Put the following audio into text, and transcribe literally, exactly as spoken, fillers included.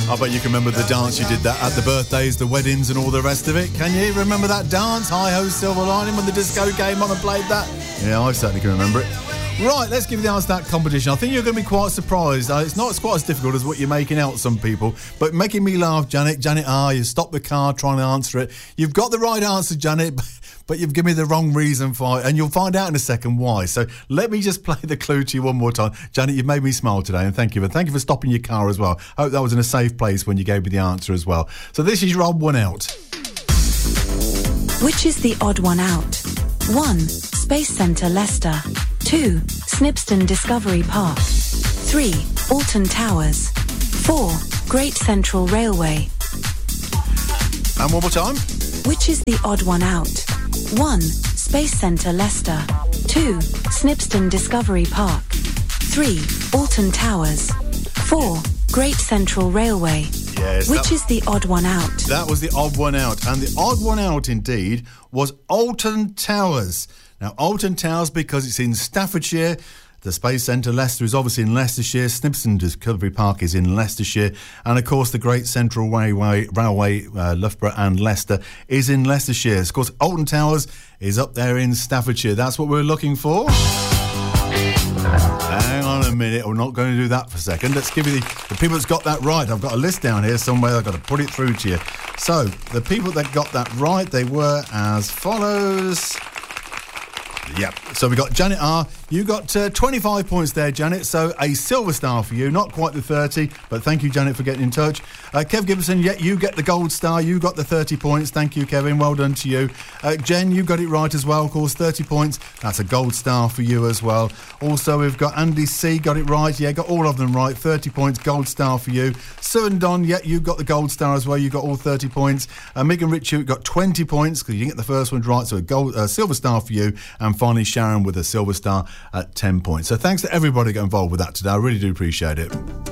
I bet you can remember the dance you did that at the birthdays, the weddings and all the rest of it. Can you remember that dance? Hi-ho, Silver Lining, when the disco came on and played that? Yeah, I certainly can remember it. Right, let's give you the answer to that competition. I think you're going to be quite surprised. Uh, it's not quite as difficult as what you're making out, some people, but making me laugh, Janet. Janet R, you stopped the car trying to answer it. You've got the right answer, Janet, but you've given me the wrong reason for it, and you'll find out in a second why. So let me just play the clue to you one more time. Janet, you've made me smile today, and thank you. And thank you for stopping your car as well. I hope that was in a safe place when you gave me the answer as well. So this is your odd one out. Which is the odd one out? One, Space Centre Leicester. Two, Snibston Discovery Park. Three, Alton Towers. Four, Great Central Railway. And one more time. Which is the odd one out? One, Space Centre Leicester. Two, Snibston Discovery Park. Three, Alton Towers. Four, Great Central Railway. Yes, Which that, is the odd one out? That was the odd one out. And the odd one out, indeed, was Alton Towers. Now, Alton Towers, because it's in Staffordshire, the Space Centre Leicester is obviously in Leicestershire, Snibston Discovery Park is in Leicestershire, and of course the Great Central Railway, Railway uh, Loughborough and Leicester is in Leicestershire. Of course, Alton Towers is up there in Staffordshire. That's what we're looking for. Hang on a minute, we're not going to do that for a second. Let's give you the, the people that's got that right. I've got a list down here somewhere, I've got to put it through to you. So, the people that got that right, they were as follows. Yep. So we got Janet R. You got uh, twenty-five points there, Janet. So a silver star for you. Not quite the thirty, but thank you, Janet, for getting in touch. Uh, Kev Gibson, yeah, you get the gold star. You got the thirty points. Thank you, Kevin. Well done to you. Uh, Jen, you got it right as well. Of course, thirty points. That's a gold star for you as well. Also, we've got Andy C. Got it right. Yeah, got all of them right. thirty points. Gold star for you. Sue and Don, yeah, you got the gold star as well. You got all thirty points. Uh, Mick and Rich, you got twenty points because you didn't get the first one right. So a gold, uh, silver star for you. And finally, Sharon with a silver star at ten points. So thanks to everybody who got involved with that today. I really do appreciate it.